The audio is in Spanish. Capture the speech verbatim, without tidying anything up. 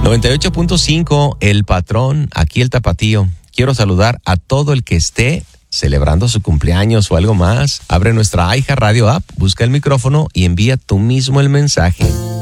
noventa y ocho punto cinco, El Patrón, aquí el Tapatío. Quiero saludar a todo el que esté celebrando su cumpleaños o algo más. Abre nuestra iHeart Radio app, busca el micrófono y envía tú mismo el mensaje.